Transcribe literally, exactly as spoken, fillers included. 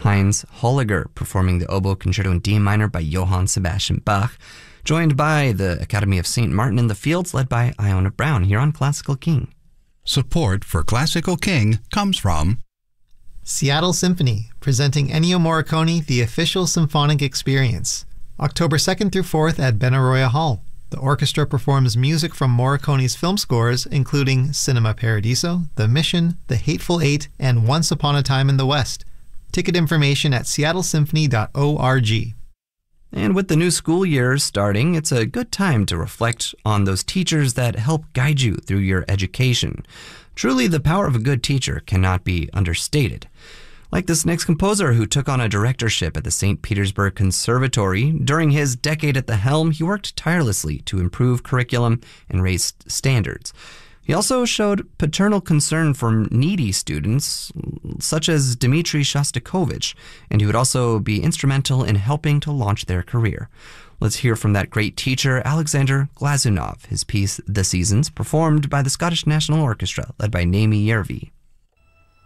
Heinz Holliger performing the Oboe Concerto in D minor by Johann Sebastian Bach, joined by the Academy of Saint Martin in the Fields, led by Iona Brown, here on Classical King. Support for Classical King comes from Seattle Symphony, presenting Ennio Morricone, The Official Symphonic Experience. October second through fourth at Benaroya Hall. The orchestra performs music from Morricone's film scores, including Cinema Paradiso, The Mission, The Hateful Eight, and Once Upon a Time in the West. Ticket information at seattle symphony dot org. And with the new school year starting, it's a good time to reflect on those teachers that help guide you through your education. Truly, the power of a good teacher cannot be understated. Like this next composer who took on a directorship at the Saint Petersburg Conservatory. During his decade at the helm, he worked tirelessly to improve curriculum and raise standards. He also showed paternal concern for needy students, such as Dmitri Shostakovich, and he would also be instrumental in helping to launch their career. Let's hear from that great teacher, Alexander Glazunov, his piece The Seasons, performed by the Scottish National Orchestra, led by Naomi Yervi.